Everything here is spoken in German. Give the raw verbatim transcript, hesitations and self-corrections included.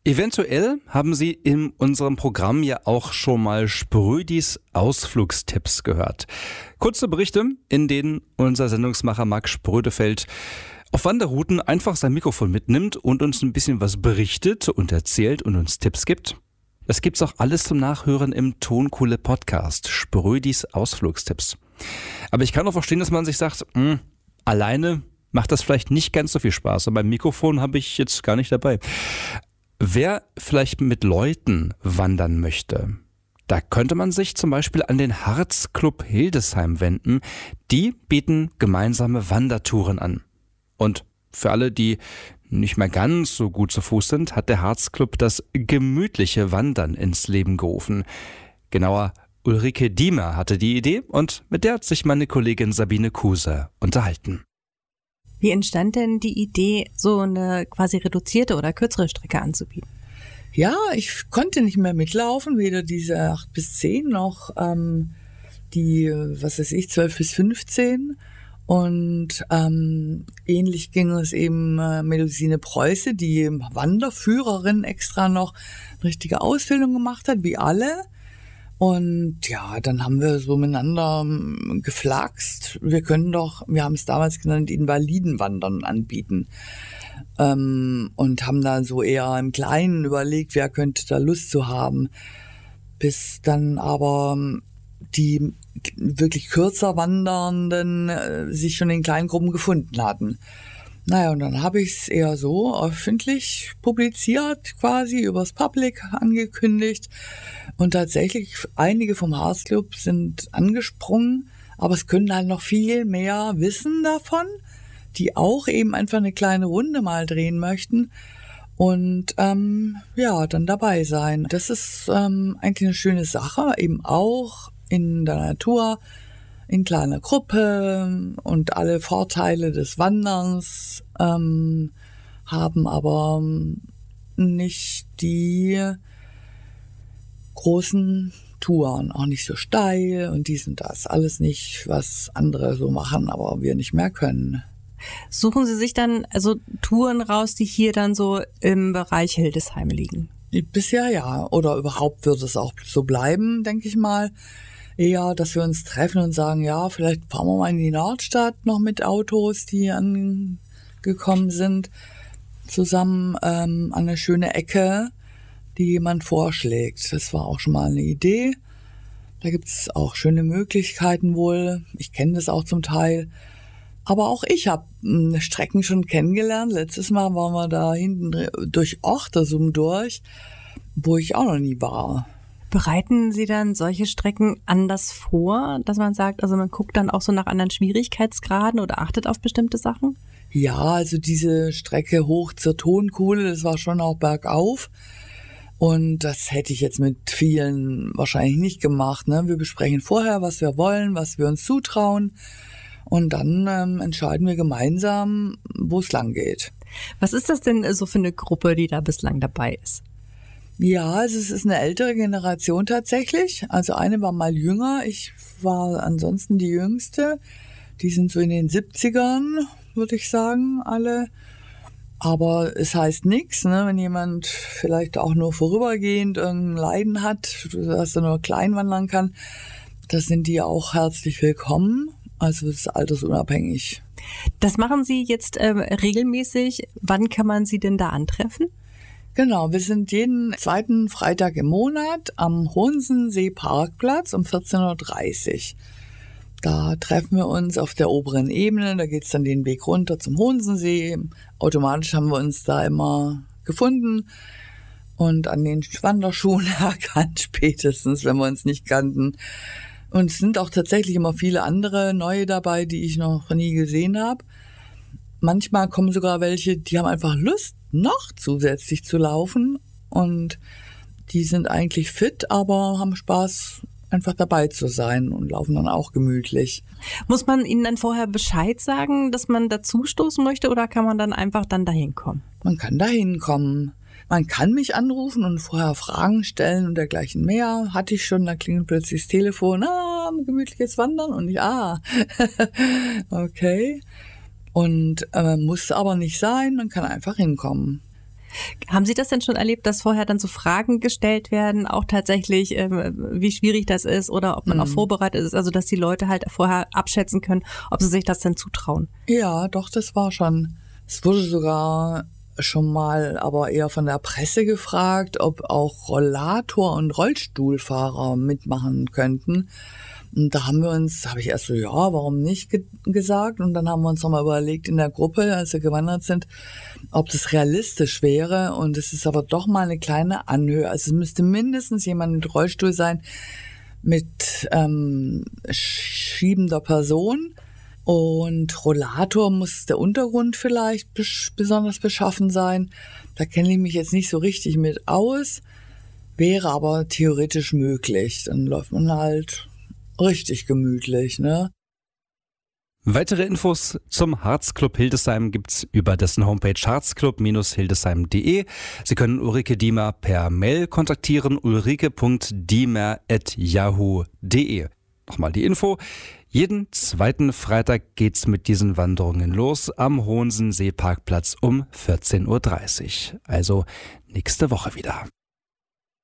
Eventuell haben Sie in unserem Programm ja auch schon mal Sprödis Ausflugstipps gehört. Kurze Berichte, in denen unser Sendungsmacher Marc Sprödefeld auf Wanderrouten einfach sein Mikrofon mitnimmt und uns ein bisschen was berichtet und erzählt und uns Tipps gibt. Das gibt's auch alles zum Nachhören im Tonkohle Podcast, Sprödis Ausflugstipps. Aber ich kann auch verstehen, dass man sich sagt, mh, alleine macht das vielleicht nicht ganz so viel Spaß. Und beim Mikrofon habe ich jetzt gar nicht dabei. Wer vielleicht mit Leuten wandern möchte, da könnte man sich zum Beispiel an den Harzclub Hildesheim wenden. Die bieten gemeinsame Wandertouren an. Und für alle, die nicht mehr ganz so gut zu Fuß sind, hat der Harzclub das gemütliche Wandern ins Leben gerufen. Genauer, Ulrike Diemer hatte die Idee und mit der hat sich meine Kollegin Sabine Kuse unterhalten. Wie entstand denn die Idee, so eine quasi reduzierte oder kürzere Strecke anzubieten? Ja, ich konnte nicht mehr mitlaufen, weder diese acht bis zehn noch ähm, die, was weiß ich, zwölf bis fünfzehn. Und ähm, ähnlich ging es eben äh, Melusine Preuße, die Wanderführerin extra noch eine richtige Ausbildung gemacht hat, wie alle. Und ja, dann haben wir so miteinander geflaxt. Wir können doch, wir haben es damals genannt, Invalidenwandern anbieten. Ähm, und haben dann so eher im Kleinen überlegt, wer könnte da Lust zu haben. Bis dann aber die wirklich kürzer Wandernden äh, sich schon in kleinen Gruppen gefunden hatten. Naja, und dann habe ich es eher so öffentlich publiziert, quasi übers Public angekündigt. Und tatsächlich, einige vom Harzclub sind angesprungen, aber es können halt noch viel mehr wissen davon, die auch eben einfach eine kleine Runde mal drehen möchten und ähm, ja, dann dabei sein. Das ist ähm, eigentlich eine schöne Sache, eben auch in der Natur, in kleiner Gruppe und alle Vorteile des Wanderns ähm, haben aber nicht die großen Touren, auch nicht so steil und dies und das. Alles nicht, was andere so machen, aber wir nicht mehr können. Suchen Sie sich dann also Touren raus, die hier dann so im Bereich Hildesheim liegen? Bisher ja. Oder überhaupt wird es auch so bleiben, denke ich mal. Eher, dass wir uns treffen und sagen, ja, vielleicht fahren wir mal in die Nordstadt noch mit Autos, die angekommen sind, zusammen ähm, an eine schöne Ecke, die jemand vorschlägt. Das war auch schon mal eine Idee. Da gibt es auch schöne Möglichkeiten wohl. Ich kenne das auch zum Teil. Aber auch ich habe Strecken schon kennengelernt. Letztes Mal waren wir da hinten durch Ochtersum durch, wo ich auch noch nie war. Bereiten Sie dann solche Strecken anders vor, dass man sagt, also man guckt dann auch so nach anderen Schwierigkeitsgraden oder achtet auf bestimmte Sachen? Ja, also diese Strecke hoch zur Tonkuhle, das war schon auch bergauf. Und das hätte ich jetzt mit vielen wahrscheinlich nicht gemacht. Ne? Wir besprechen vorher, was wir wollen, was wir uns zutrauen. Und dann ähm, entscheiden wir gemeinsam, wo es lang geht. Was ist das denn so für eine Gruppe, die da bislang dabei ist? Ja, also es ist eine ältere Generation tatsächlich. Also eine war mal jünger, ich war ansonsten die Jüngste. Die sind so in den siebzigern, würde ich sagen, alle. Aber es heißt nichts, ne? Wenn jemand vielleicht auch nur vorübergehend irgendein Leiden hat, dass er nur klein wandern kann, da sind die auch herzlich willkommen. Also es ist altersunabhängig. Das machen Sie jetzt äh, regelmäßig. Wann kann man Sie denn da antreffen? Genau, wir sind jeden zweiten Freitag im Monat am Hohensensee Parkplatz um vierzehn Uhr dreißig. Da treffen wir uns auf der oberen Ebene, da geht's dann den Weg runter zum Hohensensee. Automatisch haben wir uns da immer gefunden und an den Wanderschuhen erkannt, spätestens, wenn wir uns nicht kannten. Und es sind auch tatsächlich immer viele andere neue dabei, die ich noch nie gesehen habe. Manchmal kommen sogar welche, die haben einfach Lust, noch zusätzlich zu laufen. Und die sind eigentlich fit, aber haben Spaß, einfach dabei zu sein und laufen dann auch gemütlich. Muss man ihnen dann vorher Bescheid sagen, dass man dazustoßen möchte, oder kann man dann einfach dann dahin kommen? Man kann dahin kommen. Man kann mich anrufen und vorher Fragen stellen und dergleichen mehr. Hatte ich schon, da klingelt plötzlich das Telefon, ah, gemütliches Wandern und ich, ah, okay. Und äh, muss aber nicht sein, man kann einfach hinkommen. Haben Sie das denn schon erlebt, dass vorher dann so Fragen gestellt werden, auch tatsächlich, ähm, wie schwierig das ist oder ob man Mhm. auch vorbereitet ist, also dass die Leute halt vorher abschätzen können, ob sie sich das denn zutrauen? Ja, doch, das war schon. Es wurde sogar schon mal, aber eher von der Presse gefragt, ob auch Rollator- und Rollstuhlfahrer mitmachen könnten. Und da haben wir uns, habe ich erst so, ja, warum nicht ge- gesagt. Und dann haben wir uns nochmal überlegt in der Gruppe, als wir gewandert sind, ob das realistisch wäre. Und es ist aber doch mal eine kleine Anhöhe. Also es müsste mindestens jemand mit Rollstuhl sein, mit ähm, schiebender Person. Und Rollator muss der Untergrund vielleicht besch- besonders beschaffen sein. Da kenne ich mich jetzt nicht so richtig mit aus. Wäre aber theoretisch möglich. Dann läuft man halt richtig gemütlich, ne? Weitere Infos zum Harzclub Hildesheim gibt's über dessen Homepage harzclub Bindestrich hildesheim punkt de. Sie können Ulrike Diemer per Mail kontaktieren, ulrike punkt diemer at yahoo punkt de. Nochmal die Info. Jeden zweiten Freitag geht's mit diesen Wanderungen los am Hohensen Seeparkplatz um vierzehn Uhr dreißig. Also nächste Woche wieder.